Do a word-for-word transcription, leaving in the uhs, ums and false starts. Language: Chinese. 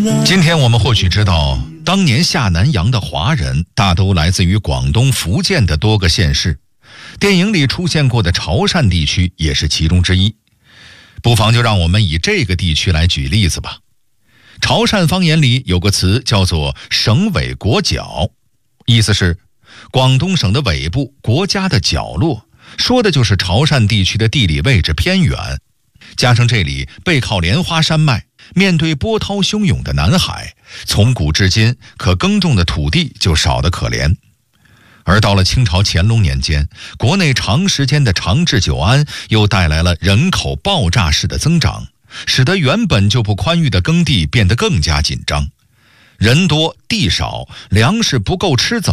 今天我们或许知道，当年下南洋的华人大都来自于广东、福建的多个县市，电影里出现过的潮汕地区也是其中之一。不妨就让我们以这个地区来举例子吧。潮汕方言里有个词叫做省尾国角，意思是广东省的尾部，国家的角落，说的就是潮汕地区的地理位置偏远，加上这里背靠莲花山脉，面对波涛汹涌的南海，从古至今可耕种的土地就少得可怜。而到了清朝乾隆年间，国内长时间的长治久安又带来了人口爆炸式的增长，使得原本就不宽裕的耕地变得更加紧张。人多地少，粮食不够吃怎么